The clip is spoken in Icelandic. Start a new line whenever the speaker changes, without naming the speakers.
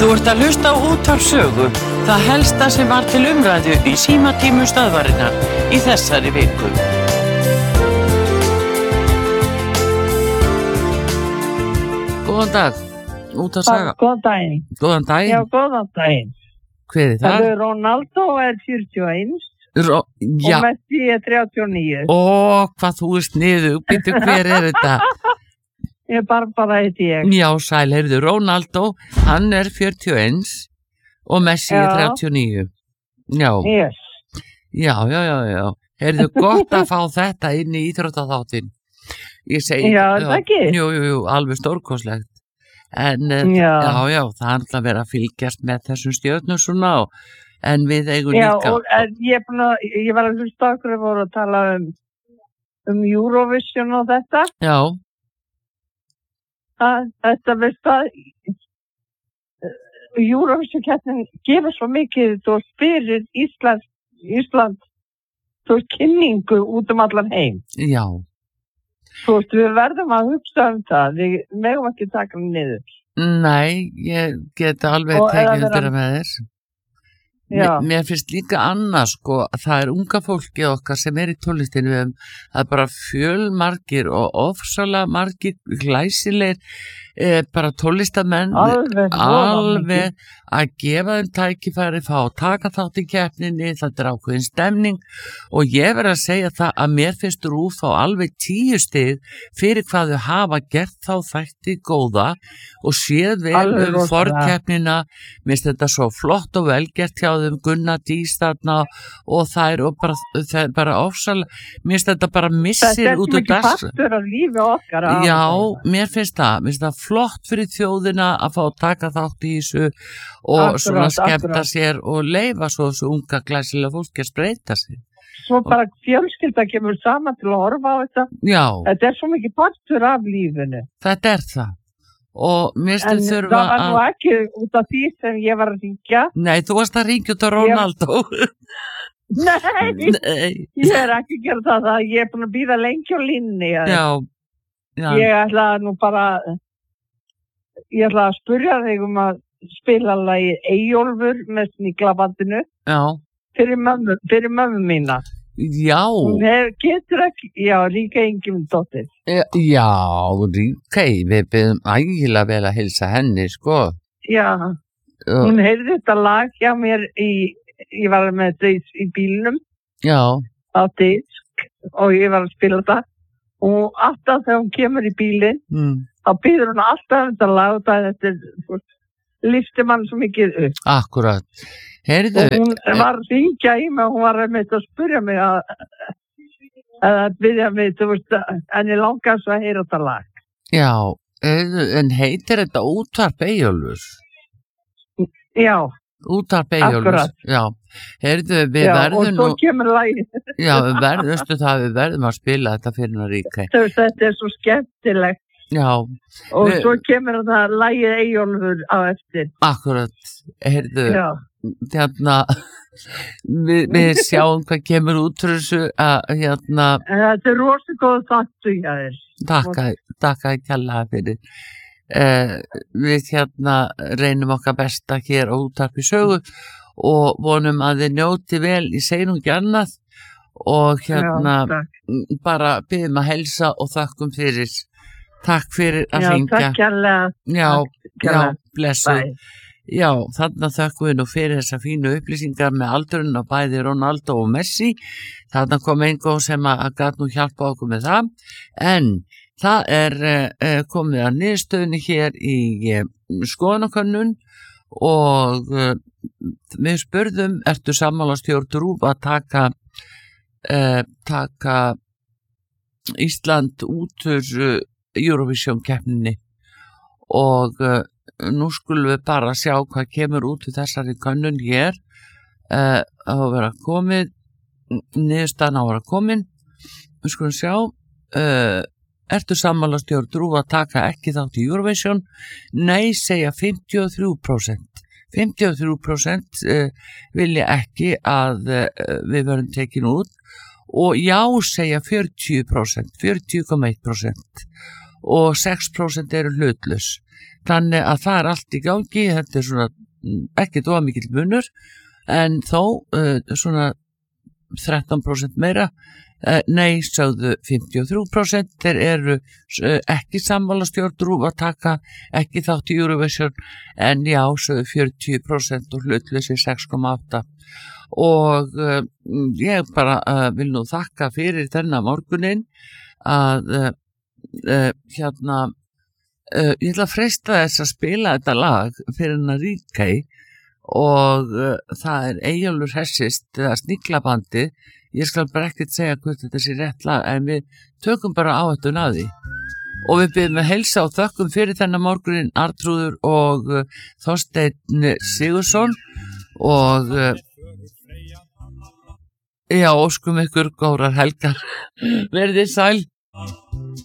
Þú ert að hlusta á Útvarp Sögu, það helsta sem var til umræðu í símatímum stöðvarinnar í þessari viku. Góðan dag, Útvarp Saga.
Góðan daginn.
Góðan daginn.
Já, góðan daginn.
Hver er það?
Það er Ronaldo 41
já.
og Messi 39.
Ó, hvað þú ert niður, býttu hver er þetta?
Ég bara heiti ég.
Já, sæl, heyrðu, Ronaldo, hann er 41 og Messi er 39. Já.
Yes.
Já. Heyrðu, gott að fá þetta inn í íþróttaþáttinn. Ég segi,
Já, það ekki?
Jú, alveg stórkostlegt. En
Já.
það er alltaf að vera að fylgjast með þessum stjörnum svona en við eigum
Já,
líka.
og ég var að hlusta okkur að voru að tala um Eurovision og þetta.
Já.
Þetta veist að Eurovision-keppnin gefur svo mikið þú spyrir Ísland þú kynningu út allan heim.
Já.
Þú veist, við verðum að hugsa það, við megum ekki taka hann niður.
Nei, ég get alveg tekið undir það með þér. Mér finnst líka annað sko, það unga fólkið okkar sem í tónlistinu það bara fjölmargir og ofsalega margir glæsilegir bara tólistamenn alveg að gefa þeim tækifæri fá að taka þátt í keppninni, þetta ákveðin stemning og ég verð að segja það að mér finnst RÚV á alveg 10 stig fyrir hvað þau hafa gert þá þætti góða og séð vel forkeppnina, mér finnst þetta svo flott og velgert hjá þeim Gunnar Dís þarna og þær og bara ofsalega, mér finnst þetta bara missir út úr
þess. Þetta er ekki partur af lífi okkar.
Já, mér finnst það flott fyrir þjóðina að fá að taka þátt í þessu og svona skemmta sér og leyfa svo þessu unga glæsilega fólki að spreita sig.
Svo bara fjölskylda kemur saman til að horfa á þetta.
Já.
Þetta er svo mikið partur af lífinu.
Þetta er það. Og mér stu þurfa
það var nú ekki út af því sem ég var að ringja.
Nei, þú varst að ringja út á Ronaldo.
Nei, ég er ekki að gera það. Ég er búin að bíða lengi á línni.
Já.
Ég ætla nú bara að spyrja þig að spila lagið Eyjólfur með Sniglabandinu. Já. Fyrir mömmu mína.
Já.
Hún getur ekki, Ríkey Ingimundardóttir.
Já, Ríkey, við byrjum ægilega vel að hilsa henni, sko.
Já, hún heyrði þetta lag hjá mér ég var með þetta í bílnum. Já. Á disk og ég var að spila þetta. Og alltaf þegar hún kemur í bílinn, þá býður hún alltaf þetta lag og þetta lyfti mann svo mikið upp.
Akkurat. Heyrðu.
Og hún var að ringja í mig og hún var að spyrja mig að byrja mig, þú veist, en ég langast að heyra þetta lag.
Já, en heitir þetta Útvarp Eyjólfur?
Já.
Útvarp Eyjólfur.
Akkurat.
Já. Heyrðu, við verðum nú...
Já, og svo kemur lagið.
Já, við verðum að spila þetta fyrir hana Ríkey.
Þetta er svo skemmtilegt.
Já.
Og svo kemur þetta lagið Eyjólfur á eftir.
Akkurat. Heyrðu, hérna, við sjáum hvað kemur út fyrir þessu að, hérna...
Þetta er rosa góð þáttu hjá þér.
Takk að kjalla fyrir. Við reynum okkar besta hér á Útvarpi Sögu og vonum að þið njóti vel, ég segi nú ekki annað og bara byggjum að helsa og þakkum fyrir. Takk fyrir að hringja.
Já, takk kærlega.
Já, blessuð. Já, þarna þakkum við nú fyrir þessa fínu upplýsingar með aldurinn á bæði Ronaldo og Messi. Þarna kom einhver sem að gat nú hjálpa okkur með það. En það er komið að niðurstöðunni hér í skoðanakönnun og við spurðum, ertu sammála stjórn RÚV að taka Ísland út úr Eurovision-keppninni og nú skulum við bara sjá hvað kemur út úr þessari könnun hér að vera komið niðurstaðan á að vera komin við skulum sjá ertu sammála stjórn RÚV að taka ekki þátt í Eurovision? Nei, segja 53%. 53% vilja ekki að við verðum tekin út og já segja 40%, 40,1% og 6% eru hlutlaus. þannig að það allt í gangi, þetta svona ekki dóa mikill munur, en þó svona 13% meira, nei, sögðu 53%, þeir eru ekki sammála stjórn RÚV að taka ekki þátt í Eurovision, en já, sögðu 40% og hlutleysi 6,8%. Og ég bara vil nú þakka fyrir þennan morguninn að ég ætla að freista þess að spila þetta lag fyrir hennar Ríkey og það Eyjólfur Hessist eða Sniglabandi. Ég skal bara ekkert segja hvort þetta sé rétt lag, en við tökum bara áhættun að því og við byrjum að heilsa og þökkum fyrir þennan morguninn Arnþrúður og Þorsteinn Sigurðsson og já, óskum ykkur góðrar helgar. Verðið sæl.